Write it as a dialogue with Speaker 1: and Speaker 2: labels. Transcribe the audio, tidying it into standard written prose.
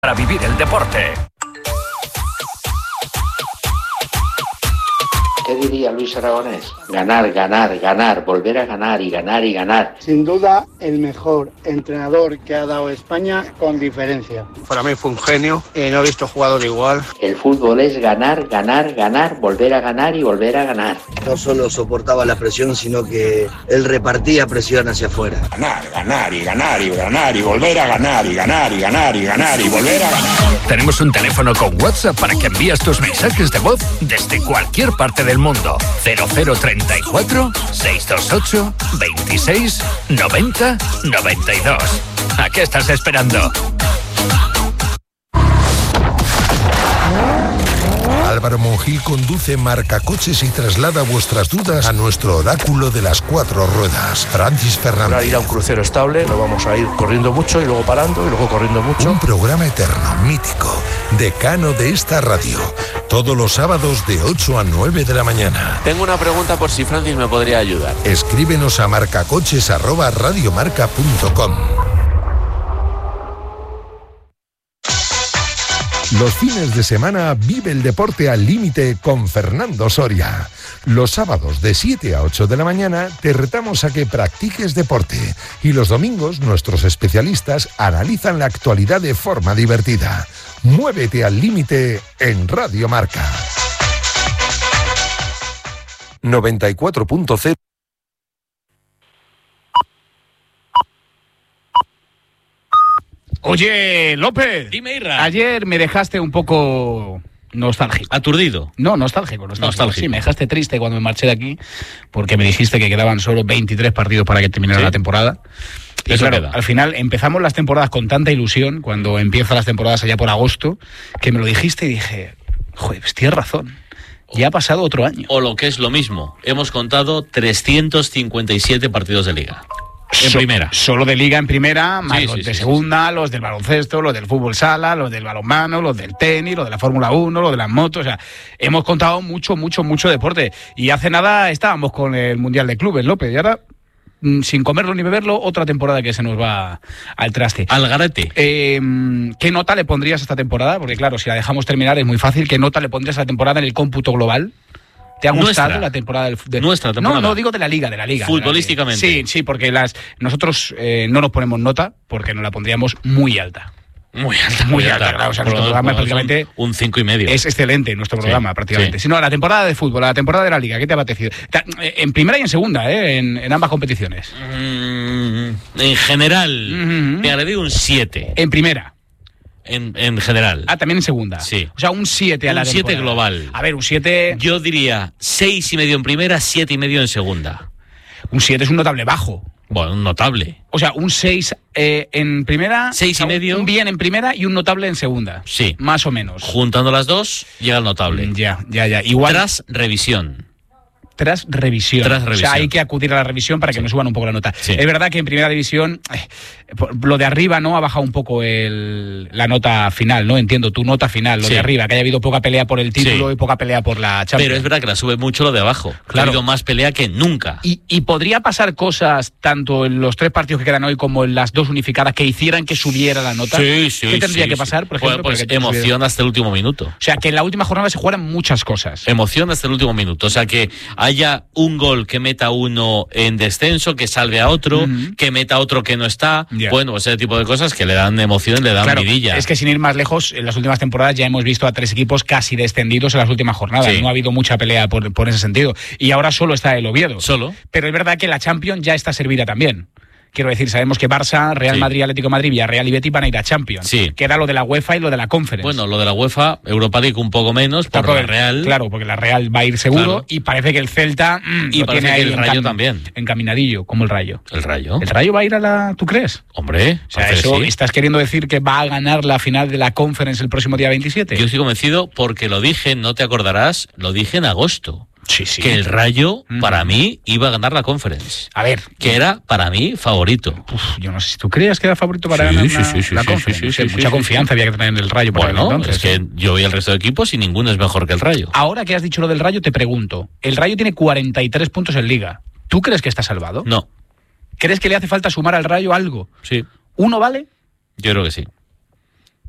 Speaker 1: Para vivir el deporte.
Speaker 2: ¿Qué diría Luis Aragonés? Ganar, ganar, ganar, volver a ganar y ganar y ganar.
Speaker 3: Sin duda, el mejor entrenador que ha dado España con diferencia.
Speaker 4: Para mí fue un genio, no he visto jugador igual.
Speaker 2: El fútbol es ganar, ganar, ganar, volver a ganar y volver a ganar.
Speaker 5: No solo soportaba la presión, sino que él repartía presión hacia afuera.
Speaker 6: Ganar, ganar y ganar y ganar y volver a ganar y ganar y ganar y ganar y volver a ganar.
Speaker 1: Tenemos un teléfono con WhatsApp para que envíes tus mensajes de voz desde cualquier parte del mundo. 0034 628 26 90 92. ¿A qué estás esperando?
Speaker 7: Álvaro Monjil conduce Marcacoches y traslada vuestras dudas a nuestro oráculo de las 4 ruedas. Francis Fernández.
Speaker 8: Para ir a un crucero estable, no vamos a ir corriendo mucho y luego parando y luego corriendo mucho.
Speaker 7: Un programa eterno, mítico, decano de esta radio. Todos los sábados de 8 a 9 de la mañana.
Speaker 9: Tengo una pregunta por si Francis me podría ayudar.
Speaker 7: Escríbenos a marcacoches@radiomarca.com. Los fines de semana vive el deporte al límite con Fernando Soria. Los sábados de 7 a 8 de la mañana te retamos a que practiques deporte y los domingos nuestros especialistas analizan la actualidad de forma divertida. Muévete al límite en Radio Marca. 94.0.
Speaker 10: Oye, López.
Speaker 11: Dime, Irra.
Speaker 10: Ayer me dejaste un poco nostálgico.
Speaker 11: ¿Aturdido?
Speaker 10: No, nostálgico. Sí, me dejaste triste cuando me marché de aquí porque me dijiste que quedaban solo 23 partidos para que terminara la temporada. Y
Speaker 11: eso
Speaker 10: claro,
Speaker 11: queda.
Speaker 10: Al final empezamos las temporadas con tanta ilusión, cuando empiezan las temporadas allá por agosto, que me lo dijiste y dije, joder, pues tienes razón. Ya ha pasado otro año.
Speaker 11: O lo que es lo mismo, hemos contado 357 partidos de Liga. En primera.
Speaker 10: Solo de Liga en primera, más los de segunda,
Speaker 11: sí.
Speaker 10: Los del baloncesto, los del fútbol sala, los del balonmano, los del tenis, los de la Fórmula 1, los de las motos. O sea, hemos contado mucho deporte. Y hace nada estábamos con el Mundial de Clubes, López, y ahora, sin comerlo ni beberlo, otra temporada que se nos va al traste.
Speaker 11: Al garete.
Speaker 10: ¿Qué nota le pondrías a esta temporada? Porque claro, si la dejamos terminar es muy fácil. ¿Qué nota le pondrías a la temporada en el cómputo global? ¿Te ha gustado la temporada
Speaker 11: nuestra temporada?
Speaker 10: No, digo de la Liga.
Speaker 11: Futbolísticamente.
Speaker 10: Sí, porque nosotros no nos ponemos nota porque nos la pondríamos muy alta.
Speaker 11: Muy alta.
Speaker 10: Claro, o sea, nuestro programa prácticamente
Speaker 11: un 5,5.
Speaker 10: Es excelente nuestro programa, prácticamente.
Speaker 11: Sí.
Speaker 10: Si no, la temporada de fútbol, la temporada de la Liga, ¿qué te ha parecido? En primera y en segunda, en ambas competiciones.
Speaker 11: En general, te agregué un 7.
Speaker 10: En primera.
Speaker 11: En general.
Speaker 10: También en segunda.
Speaker 11: Sí.
Speaker 10: O sea, un 7 a la temporada.
Speaker 11: Un 7 global.
Speaker 10: A ver, un 7...
Speaker 11: Yo diría 6,5 en primera, 7,5 en segunda.
Speaker 10: Un 7 es un notable bajo.
Speaker 11: Bueno, un notable.
Speaker 10: O sea, un 6 en primera,
Speaker 11: 6,5.
Speaker 10: Un bien en primera y un notable en segunda.
Speaker 11: Sí.
Speaker 10: Más o menos.
Speaker 11: Juntando las dos, llega el notable.
Speaker 10: Ya. Igual.
Speaker 11: Tras revisión.
Speaker 10: Tras revisión. O sea, hay que acudir a la revisión para que me suban un poco la nota.
Speaker 11: Sí.
Speaker 10: Es verdad que en primera división, lo de arriba, ¿no? Ha bajado un poco la nota final, ¿no? Entiendo, tu nota final, lo de arriba, que haya habido poca pelea por el título y poca pelea por la Champions.
Speaker 11: Pero es verdad que la sube mucho lo de abajo.
Speaker 10: Claro.
Speaker 11: Ha habido más pelea que nunca.
Speaker 10: Y podría pasar cosas, tanto en los 3 partidos que quedan hoy como en las 2 unificadas, que hicieran que subiera la nota.
Speaker 11: Sí.
Speaker 10: ¿Qué tendría que pasar, por ejemplo?
Speaker 11: Pues emoción hasta el último minuto.
Speaker 10: O sea, que en la última jornada se jugaran muchas cosas.
Speaker 11: Emoción hasta el último minuto. O sea, que haya un gol que meta uno en descenso, que salve a otro, que meta otro que no está. Bueno, ese tipo de cosas que le dan emoción, le dan vidilla.
Speaker 10: Es que sin ir más lejos, en las últimas temporadas ya hemos visto a 3 equipos casi descendidos en las últimas jornadas. No ha habido mucha pelea por ese sentido. Y ahora solo está el Oviedo.
Speaker 11: Solo.
Speaker 10: Pero es verdad que la Champions ya está servida también. Quiero decir, sabemos que Barça, Real Madrid, Atlético de Madrid, Villarreal y Betis van a ir a Champions.
Speaker 11: Sí.
Speaker 10: Que era lo de la UEFA y lo de la Conference.
Speaker 11: Bueno, lo de la UEFA, Europa League un poco menos, por la Real.
Speaker 10: Claro, porque la Real va a ir seguro y parece que el Celta
Speaker 11: y parece
Speaker 10: tiene
Speaker 11: que
Speaker 10: ahí
Speaker 11: el Rayo también.
Speaker 10: Encaminadillo, como el Rayo.
Speaker 11: ¿El Rayo?
Speaker 10: ¿El Rayo va a ir a la... ¿Tú crees?
Speaker 11: Hombre,
Speaker 10: o sea, eso ¿estás queriendo decir que va a ganar la final de la Conference el próximo día 27?
Speaker 11: Yo estoy convencido porque lo dije, no te acordarás, lo dije en agosto.
Speaker 10: Sí.
Speaker 11: Que el Rayo, para mí, iba a ganar la Conference.
Speaker 10: A ver.
Speaker 11: Que era, para mí, favorito.
Speaker 10: Yo no sé si tú creías que era favorito para ganar la Conference. Mucha confianza había que tener en el Rayo.
Speaker 11: Bueno, entonces, es que yo vi el resto de equipos y ninguno es mejor que el Rayo.
Speaker 10: Ahora que has dicho lo del Rayo, te pregunto. El Rayo tiene 43 puntos en Liga. ¿Tú crees que está salvado?
Speaker 11: No.
Speaker 10: ¿Crees que le hace falta sumar al Rayo algo?
Speaker 11: Sí.
Speaker 10: ¿Uno vale?
Speaker 11: Yo creo que sí.